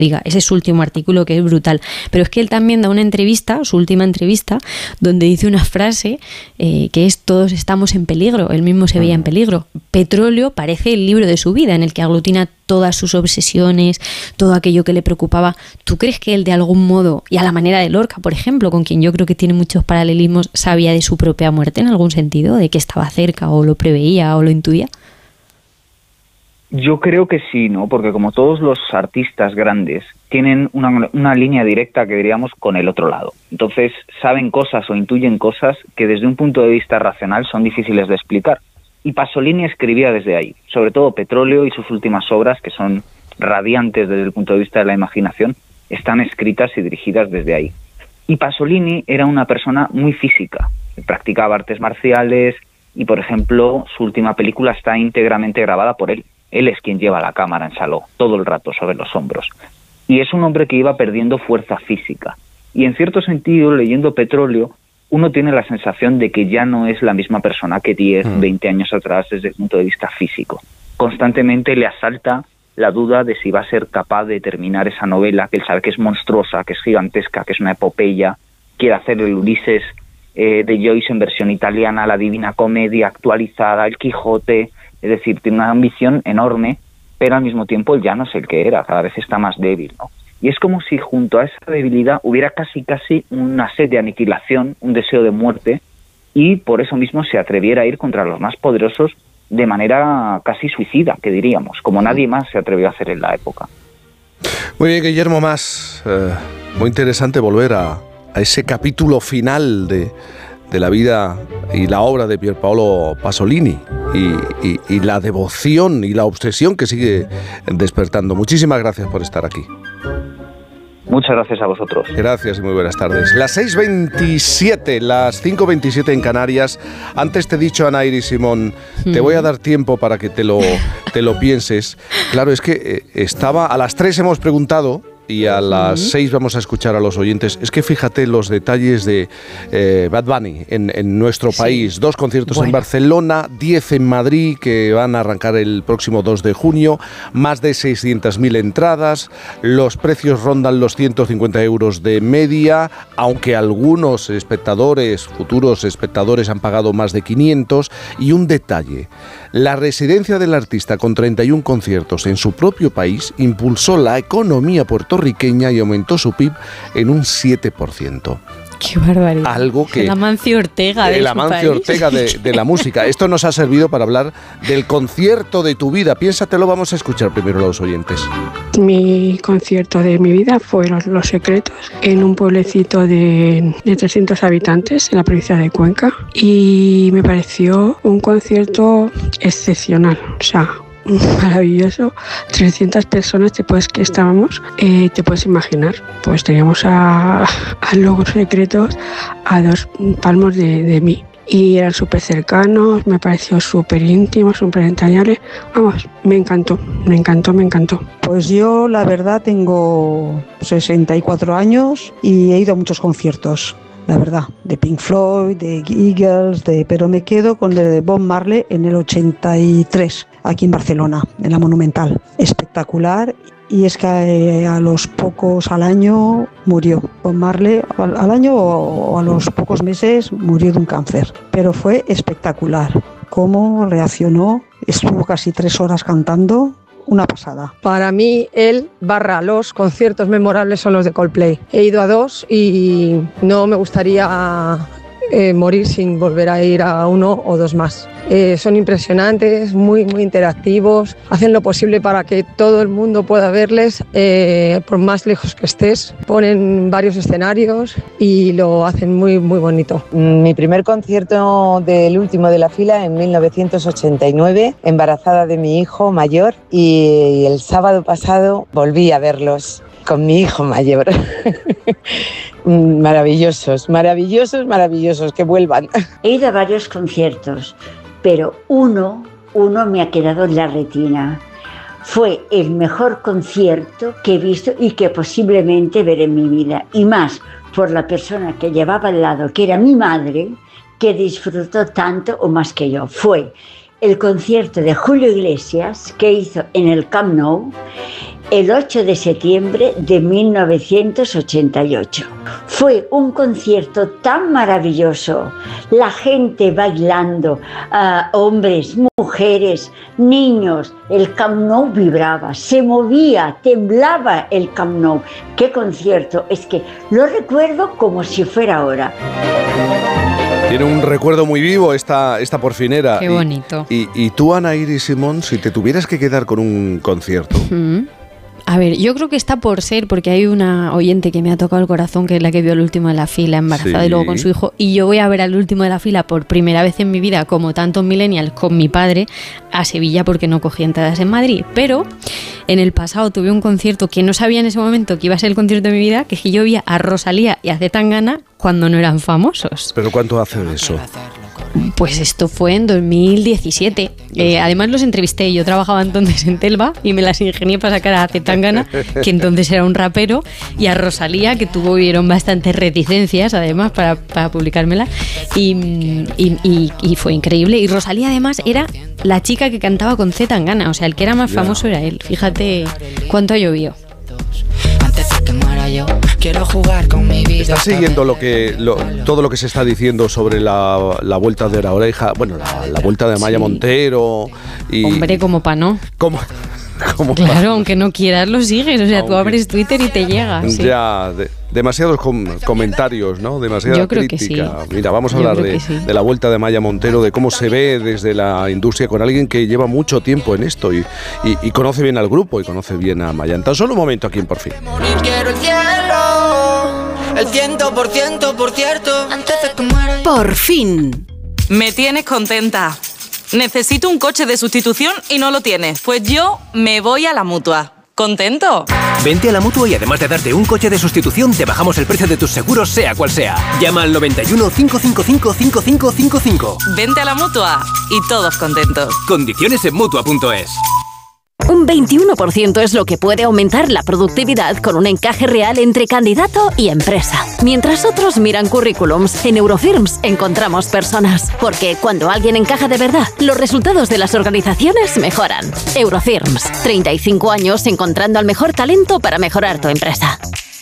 diga. Ese es su último artículo, que es brutal. Pero es que él también da una entrevista, su última entrevista, donde dice una frase que es: todos estamos en peligro. Él mismo se veía en peligro. Petróleo parece el libro de su vida, en el que aglutina todas sus obsesiones, todo aquello que le preocupaba. ¿Tú crees que él, de algún modo, y a la manera de Lorca, por ejemplo, con quien yo creo que tiene muchos paralelismos, sabía de su propia muerte en algún sentido, de que estaba cerca, o lo preveía o lo intuía? Yo creo que sí, ¿no? Porque como todos los artistas grandes tienen una línea directa, que diríamos, con el otro lado. Entonces saben cosas o intuyen cosas que desde un punto de vista racional son difíciles de explicar. Y Pasolini escribía desde ahí, sobre todo Petróleo y sus últimas obras, que son radiantes desde el punto de vista de la imaginación, están escritas y dirigidas desde ahí. Y Pasolini era una persona muy física, practicaba artes marciales y, por ejemplo, su última película está íntegramente grabada por él. Él es quien lleva la cámara en Saló todo el rato sobre los hombros. Y es un hombre que iba perdiendo fuerza física. Y en cierto sentido, leyendo Petróleo, uno tiene la sensación de que ya no es la misma persona que 10, 20 años atrás desde el punto de vista físico. Constantemente le asalta la duda de si va a ser capaz de terminar esa novela, que él sabe que es monstruosa, que es gigantesca, que es una epopeya. Quiere hacer el Ulises de Joyce en versión italiana, la Divina Comedia actualizada, el Quijote. Es decir, tiene una ambición enorme, pero al mismo tiempo él ya no es el que era, cada vez está más débil, ¿no? Y es como si junto a esa debilidad hubiera casi una sed de aniquilación, un deseo de muerte, y por eso mismo se atreviera a ir contra los más poderosos de manera casi suicida, que diríamos, como nadie más se atrevió a hacer en la época. Muy bien, Guillermo Mas. Muy interesante volver a ese capítulo final de la vida y la obra de Pierpaolo Pasolini y la devoción y la obsesión que sigue despertando. Muchísimas gracias por estar aquí. Muchas gracias a vosotros. Gracias y muy buenas tardes. Las 6:27, las 5:27 en Canarias. Antes te he dicho, Ana Iris Simón, te voy a dar tiempo para que te lo pienses. Claro, es que estaba a las 3 hemos preguntado, y a las 6 vamos a escuchar a los oyentes. Es que fíjate los detalles de Bad Bunny en nuestro país. 2 conciertos en Barcelona, 10 en Madrid, que van a arrancar el próximo 2 de junio. Más de 600.000 entradas. Los precios rondan los 150 euros de media, aunque algunos espectadores, futuros espectadores, han pagado más de 500. Y un detalle: la residencia del artista, con 31 conciertos en su propio país, impulsó la economía puertorriqueña y aumentó su PIB en un 7%. ¡Qué barbaridad! Algo que... El Amancio Ortega de su país. Ortega de la música. Esto nos ha servido para hablar del concierto de tu vida. Piénsatelo, vamos a escuchar primero a los oyentes. Mi concierto de mi vida fue Los Secretos, en un pueblecito de 300 habitantes en la provincia de Cuenca, y me pareció un concierto excepcional. O sea, maravilloso. 300 personas te puedes imaginar. Pues teníamos a Los Secretos a 2 palmos de mí, y eran súper cercanos, me pareció súper íntimo, súper entrañable. Vamos, me encantó. Pues yo, la verdad, tengo 64 años y he ido a muchos conciertos, la verdad, de Pink Floyd, de Eagles, pero me quedo con el de Bob Marley en el 83, aquí en Barcelona, en la Monumental. Espectacular. Y es que a los pocos al año murió. Bob Marley al año o a los pocos meses murió de un cáncer. Pero fue espectacular. Cómo reaccionó, estuvo casi 3 horas cantando. Una pasada. Para mí, los conciertos memorables son los de Coldplay. He ido a 2 y no me gustaría morir sin volver a ir a 1 o 2 más. Son impresionantes, muy, muy interactivos, hacen lo posible para que todo el mundo pueda verles, por más lejos que estés. Ponen varios escenarios y lo hacen muy, muy bonito. Mi primer concierto del último de la fila en 1989, embarazada de mi hijo mayor, y el sábado pasado volví a verlos con mi hijo mayor. Maravillosos, que vuelvan. He ido a varios conciertos, pero uno me ha quedado en la retina. Fue el mejor concierto que he visto y que posiblemente veré en mi vida, y más por la persona que llevaba al lado, que era mi madre, que disfrutó tanto o más que yo. Fue el concierto de Julio Iglesias, que hizo en el Camp Nou, el 8 de septiembre de 1988. Fue un concierto tan maravilloso, la gente bailando, hombres, mujeres, niños, el Camp Nou vibraba, se movía, temblaba el Camp Nou. ¡Qué concierto! Es que lo recuerdo como si fuera ahora. Tiene un recuerdo muy vivo esta porfinera. Qué bonito. Y tú, Ana Iris Simón, si te tuvieras que quedar con un concierto... A ver, yo creo que está por ser, porque hay una oyente que me ha tocado el corazón, que es la que vio el último de la fila embarazada y luego con su hijo, y yo voy a ver al último de la fila por primera vez en mi vida, como tantos millennials, con mi padre, a Sevilla, porque no cogí entradas en Madrid. Pero en el pasado tuve un concierto que no sabía en ese momento que iba a ser el concierto de mi vida, que es que yo vi a Rosalía y a Z Tangana cuando no eran famosos. ¿Pero cuánto hace de eso? Pues esto fue en 2017. Además los entrevisté. Yo trabajaba entonces en Telva y me las ingenié para sacar a Z Tangana, que entonces era un rapero, y a Rosalía, que tuvieron bastantes reticencias además para publicármela, y fue increíble. Y Rosalía además era la chica que cantaba con Z Tangana, o sea, el que era más famoso era él. Fíjate cuánto llovió. ¿Estás siguiendo todo lo que se está diciendo sobre la vuelta de la oreja? Bueno, la vuelta de Amaya Montero y... Hombre, como pa' no. ¿Cómo? Claro, aunque no quieras lo sigues, o sea, tú abres Twitter y te llega. Sí. Ya, demasiados comentarios, ¿no? Demasiada crítica. Que sí. Mira, vamos a hablar de la vuelta de Amaya Montero, de cómo se ve desde la industria con alguien que lleva mucho tiempo en esto y conoce bien al grupo y conoce bien a Amaya. En tan solo un momento aquí en Por Fin. Quiero el cielo, el 100%, por cierto, antes de que muera. Por fin. Me tienes contenta. Necesito un coche de sustitución y no lo tienes. Pues yo me voy a la Mutua. ¿Contento? Vente a la Mutua y además de darte un coche de sustitución, te bajamos el precio de tus seguros, sea cual sea. Llama al 91 555 5555. Vente a la Mutua y todos contentos. Condiciones en Mutua.es. Un 21% es lo que puede aumentar la productividad con un encaje real entre candidato y empresa. Mientras otros miran currículums, en Eurofirms encontramos personas. Porque cuando alguien encaja de verdad, los resultados de las organizaciones mejoran. Eurofirms, 35 años encontrando al mejor talento para mejorar tu empresa.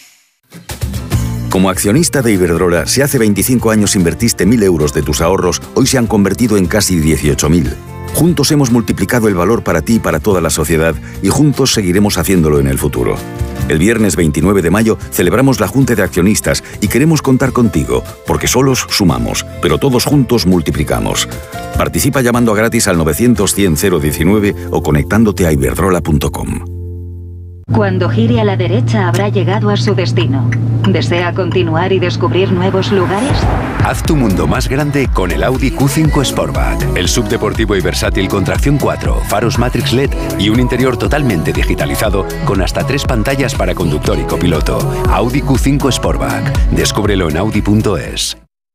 Como accionista de Iberdrola, si hace 25 años invertiste 1.000 euros de tus ahorros, hoy se han convertido en casi 18.000. Juntos hemos multiplicado el valor para ti y para toda la sociedad y juntos seguiremos haciéndolo en el futuro. El viernes 29 de mayo celebramos la Junta de Accionistas y queremos contar contigo, porque solos sumamos, pero todos juntos multiplicamos. Participa llamando a gratis al 900-100-019 o conectándote a iberdrola.com. Cuando gire a la derecha habrá llegado a su destino. ¿Desea continuar y descubrir nuevos lugares? Haz tu mundo más grande con el Audi Q5 Sportback. El subdeportivo y versátil con tracción 4, faros Matrix LED y un interior totalmente digitalizado con hasta 3 pantallas para conductor y copiloto. Audi Q5 Sportback. Descúbrelo en Audi.es.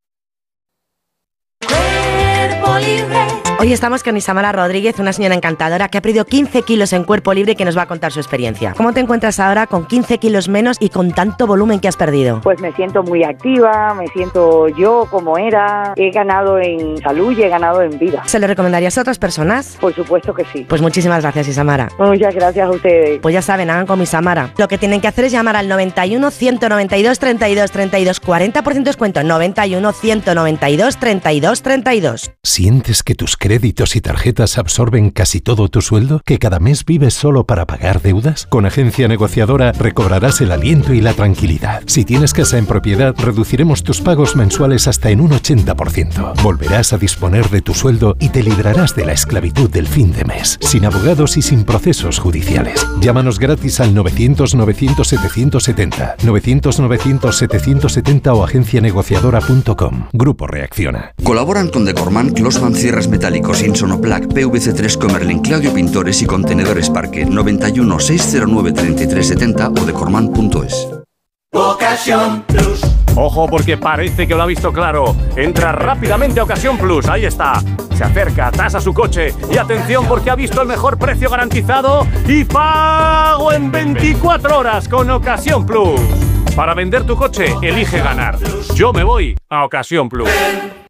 Hoy estamos con Isamara Rodríguez, una señora encantadora que ha perdido 15 kilos en cuerpo libre y que nos va a contar su experiencia. ¿Cómo te encuentras ahora con 15 kilos menos y con tanto volumen que has perdido? Pues me siento muy activa, me siento yo como era, he ganado en salud y he ganado en vida. ¿Se lo recomendarías a otras personas? Por supuesto que sí. Pues muchísimas gracias, Isamara. Muchas gracias a ustedes. Pues ya saben, hagan con Isamara. Lo que tienen que hacer es llamar al 91 192 32 32, 40% descuento, 91 192 32 32. ¿Sientes que tus créditos y tarjetas absorben casi todo tu sueldo? ¿Que cada mes vives solo para pagar deudas? Con Agencia Negociadora recobrarás el aliento y la tranquilidad. Si tienes casa en propiedad, reduciremos tus pagos mensuales hasta en un 80%. Volverás a disponer de tu sueldo y te librarás de la esclavitud del fin de mes, sin abogados y sin procesos judiciales. Llámanos gratis al 900-900-770, 900-900-770 o agencianegociadora.com. Grupo Reacciona. Colaboran con Decorman, Closman Cierres Metálicos, Insonoplac, PVC3 Comerlin, Claudio Pintores y Contenedores Parque. 91 609 3370 o decorman.es. Ocasión Plus. Ojo, porque parece que lo ha visto claro. Entra rápidamente a Ocasión Plus, ahí está. Se acerca, tasa su coche y atención porque ha visto el mejor precio garantizado y pago en 24 horas con Ocasión Plus. Para vender tu coche, elige ganar. Yo me voy a Ocasión Plus.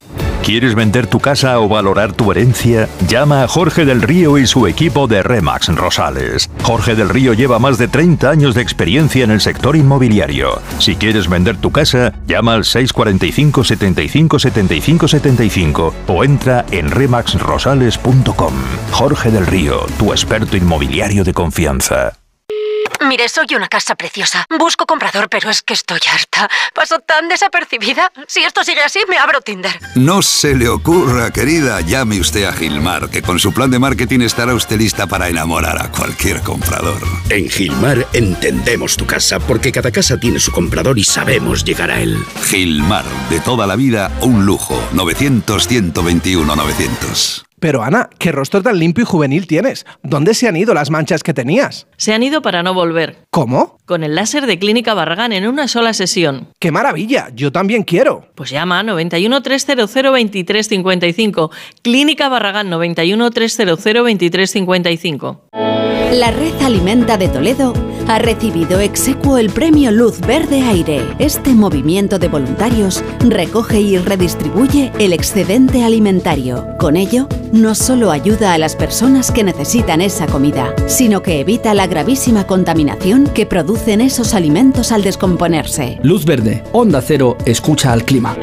¿Quieres vender tu casa o valorar tu herencia? Llama a Jorge del Río y su equipo de Remax Rosales. Jorge del Río lleva más de 30 años de experiencia en el sector inmobiliario. Si quieres vender tu casa, llama al 645 75 75 75 o entra en remaxrosales.com. Jorge del Río, tu experto inmobiliario de confianza. Mire, soy una casa preciosa. Busco comprador, pero es que estoy harta. Paso tan desapercibida. Si esto sigue así, me abro Tinder. No se le ocurra, querida. Llame usted a Gilmar, que con su plan de marketing estará usted lista para enamorar a cualquier comprador. En Gilmar entendemos tu casa, porque cada casa tiene su comprador y sabemos llegar a él. Gilmar, de toda la vida, un lujo. 900-121-900. Pero Ana, ¿qué rostro tan limpio y juvenil tienes? ¿Dónde se han ido las manchas que tenías? Se han ido para no volver. ¿Cómo? Con el láser de Clínica Barragán en una sola sesión. ¡Qué maravilla! Yo también quiero. Pues llama a 91 300 2355. Clínica Barragán 91 300 2355. La Red Alimenta de Toledo ha recibido ex aequo el premio Luz Verde Aire. Este movimiento de voluntarios recoge y redistribuye el excedente alimentario. Con ello, no solo ayuda a las personas que necesitan esa comida, sino que evita la gravísima contaminación que producen esos alimentos al descomponerse. Luz Verde, Onda Cero, escucha al clima.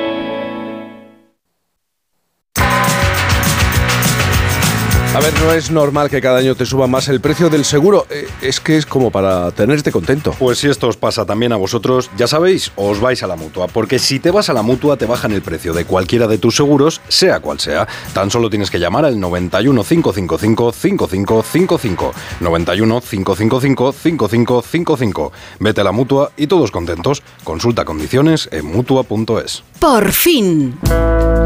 A ver, no es normal que cada año te suba más el precio del seguro. Es que es como para tenerte contento. Pues si esto os pasa también a vosotros, ya sabéis, os vais a la Mutua. Porque si te vas a la Mutua, te bajan el precio de cualquiera de tus seguros, sea cual sea. Tan solo tienes que llamar al 91 555 5555. 91 555 5555. Vete a la Mutua y todos contentos. Consulta condiciones en Mutua.es. ¡Por fin!